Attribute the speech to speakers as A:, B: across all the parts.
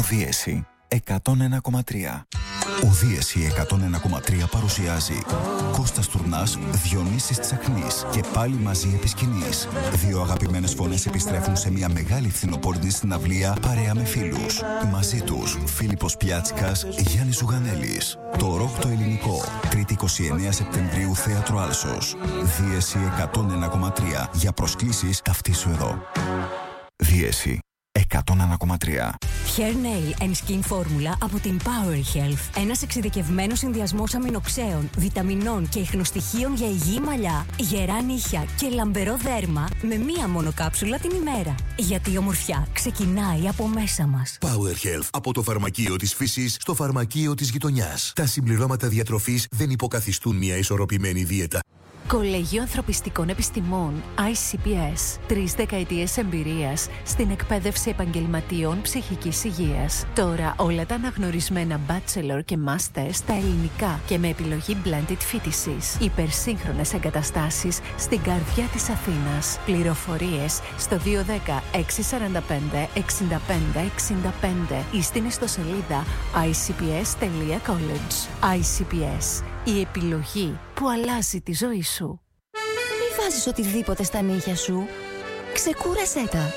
A: Οδίεση 101,3. Οδίεση 101,3 παρουσιάζει Κώστας Τουρνάς, Διονύσης Τσαχνής και πάλι μαζί επί σκηνής. Δύο αγαπημένες φωνές επιστρέφουν σε μια μεγάλη φθινοπόρνη συναυλία παρέα με φίλους. Μαζί τους Φίλιππος Πιάτσικας, Γιάννης Ζουγανέλης. Το ροκ το ελληνικό, 3η 29 Σεπτεμβρίου, Θέατρο Άλσος. Δίεση 101,3. Για προσκλήσεις ταυτίσου εδώ. Δίεση 101,3.
B: Hair Nail and Skin Formula από την Power Health. Ένας εξειδικευμένος συνδυασμός αμινοξέων, βιταμινών και ιχνοστοιχείων για υγιή μαλλιά, γερά νύχια και λαμπερό δέρμα με μία μόνο κάψουλα την ημέρα. Γιατί η ομορφιά ξεκινάει από μέσα μας.
C: Power Health. Από το φαρμακείο της φύσης στο φαρμακείο της γειτονιάς. Τα συμπληρώματα διατροφής δεν υποκαθιστούν μια ισορροπημένη δίαιτα.
D: Κολέγιο Ανθρωπιστικών Επιστημών ICPS. 3 δεκαετίες εμπειρίας στην εκπαίδευση επαγγελματιών ψυχικής υγείας. Τώρα όλα τα αναγνωρισμένα bachelor και master στα ελληνικά και με επιλογή blended φοιτησής. Υπερσύγχρονες εγκαταστάσεις στην καρδιά της Αθήνας. Πληροφορίες στο 210 645 65 65 ή στην ιστοσελίδα icps.college. ICPS. Η επιλογή που αλλάζει τη ζωή σου.
E: Μη βάζεις οτιδήποτε στα νύχια σου. Ξεκούρασέ τα.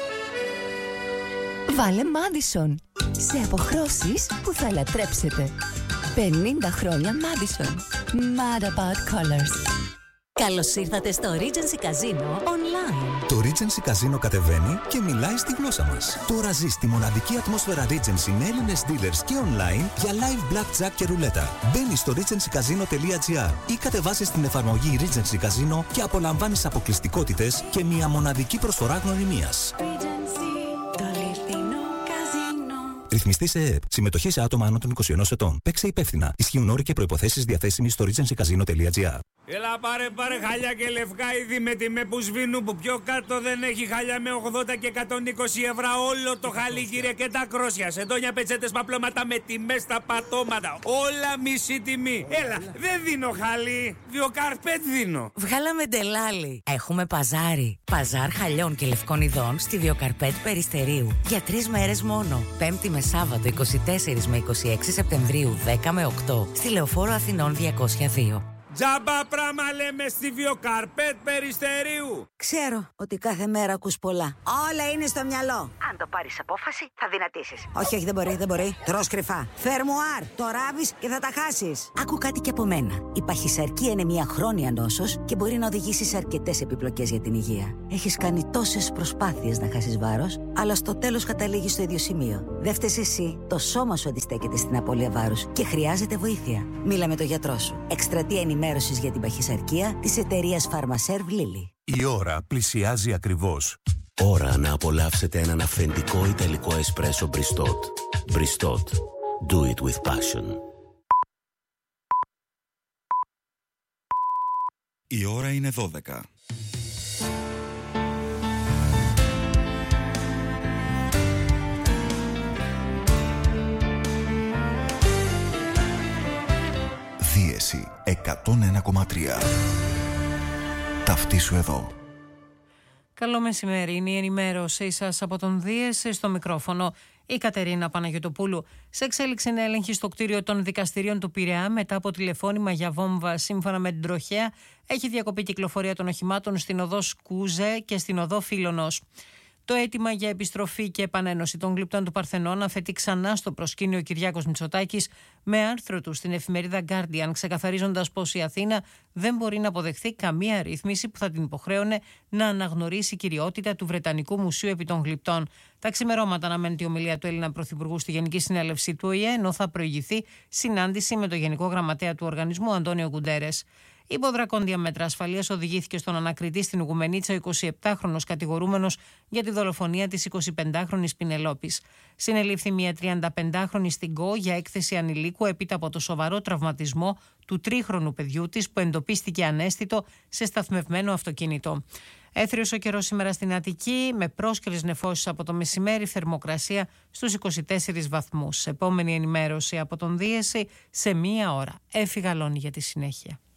E: Βάλε Madison. Σε αποχρώσεις που θα λατρέψετε. 50 χρόνια Madison. Mad about colors.
B: Καλώς ήρθατε στο Regency Casino Online.
F: Το Regency Casino κατεβαίνει και μιλάει στη γλώσσα μας. Τώρα ζεις τη μοναδική ατμόσφαιρα Regency με Έλληνες dealers και online για live blackjack και ρουλέτα. Μπαίνεις στο regencycasino.gr ή κατεβάσεις την εφαρμογή Regency Casino και απολαμβάνεις αποκλειστικότητες και μια μοναδική προσφορά γνωριμίας. Ρυθμιστή σε ΕΕΠ. Συμμετοχή σε άτομα άνω των 21 ετών. Παίξε υπεύθυνα. Ισχύουν όροι και προϋποθέσεις διαθέσιμοι στο regencycasino.gr.
G: Έλα πάρε χαλιά και λευκά είδη με τιμέ που σβήνουν, που πιο κάτω δεν έχει χαλιά με 80 και 120 ευρώ όλο το χαλί, κύριε, και τα κρόσια. Σεντόνια, πετσέτες, παπλώματα με τιμές στα πατώματα. Όλα μισή τιμή. Έλα, δεν δίνω χαλί, Βιοκαρπέτ δίνω.
B: Βγάλαμε ντελάλι. Έχουμε παζάρι. Παζάρ χαλιών και λευκών ειδών στη Βιοκαρπέτ Περιστερίου. Για 3 μέρες μόνο. Πέμπτη με Σάββατο 24 με 26 Σεπτεμβρίου 10 με 8. Στη Λεωφόρο Αθηνών 202.
G: Τζάμπα πράμα λέμε στη Βιοκαρπέτ Περιστερίου.
H: Ξέρω ότι κάθε μέρα ακούς πολλά. Όλα είναι στο μυαλό.
I: Αν το πάρεις απόφαση, θα δυνατήσεις.
H: Όχι, δεν μπορεί. Τρως κρυφά. Φερμουάρ. Το ράβεις και θα τα χάσεις.
B: Άκου κάτι και από μένα. Η παχυσαρκία είναι μια χρόνια νόσος και μπορεί να οδηγήσει σε αρκετές επιπλοκές για την υγεία. Έχεις κάνει τόσες προσπάθειες να χάσεις βάρος, αλλά στο τέλος καταλήγεις στο ίδιο σημείο. Δεν φταίς εσύ. Το σώμα σου αντιστέκεται στην απώλεια βάρους και χρειάζεται βοήθεια. Μίλα με τον γιατρό σου. Εκστρατεία ενημέρωσης για την παχυσαρκία της εταιρείας Pharmaserv Lilly.
C: Η ώρα πλησιάζει ακριβώς.
J: Ώρα να απολαύσετε έναν αυθεντικό ιταλικό εσπρέσο Bristot. Bristot. Do it with passion.
A: Η ώρα είναι 12. Δίεση 101,3. Ταυτίσου εδώ.
K: Καλό μεσημέρι, είναι η ενημέρωσή σας από τον Δίεση, στο μικρόφωνο η Κατερίνα Παναγιωτοπούλου. Σε εξέλιξη είναι έλεγχη στο κτίριο των δικαστηρίων του Πειραιά μετά από τηλεφώνημα για βόμβα. Σύμφωνα με την τροχέα, έχει διακοπεί κυκλοφορία των οχημάτων στην οδό Σκούζε και στην οδό Φίλωνος. Το αίτημα για επιστροφή και επανένωση των γλυπτών του Παρθενώνα θέτει ξανά στο προσκήνιο ο Κυριάκος Μητσοτάκης με άρθρο του στην εφημερίδα Guardian, ξεκαθαρίζοντας πως η Αθήνα δεν μπορεί να αποδεχθεί καμία ρύθμιση που θα την υποχρέωνε να αναγνωρίσει κυριότητα του Βρετανικού Μουσείου επί των Γλυπτών. Τα ξημερώματα αναμένεται η ομιλία του Έλληνα Πρωθυπουργού στη Γενική Συνέλευση του ΟΗΕ, ενώ θα προηγηθεί συνάντηση με τον Γενικό Γραμματέα του οργανισμού Αντώνιο Γκουντέρες. Υπό δρακόντια μέτρα ασφαλείας οδηγήθηκε στον ανακριτή στην Ουγουμενίτσα ο 27χρονος κατηγορούμενος για τη δολοφονία της 25χρονης Πινελόπης. Συνελήφθη μια 35χρονη στην ΚΟ για έκθεση ανηλίκου έπειτα από το σοβαρό τραυματισμό του 3χρονου παιδιού της που εντοπίστηκε αναίσθητο σε σταθμευμένο αυτοκίνητο. Έθριος ο καιρός σήμερα στην Αττική με πρόσκαιρες νεφώσεις από το μεσημέρι, θερμοκρασία στους 24 βαθμούς. Επόμενη ενημέρωση από τον Δίεση σε 1 ώρα. Έφυγα Λόνη για τη συνέχεια.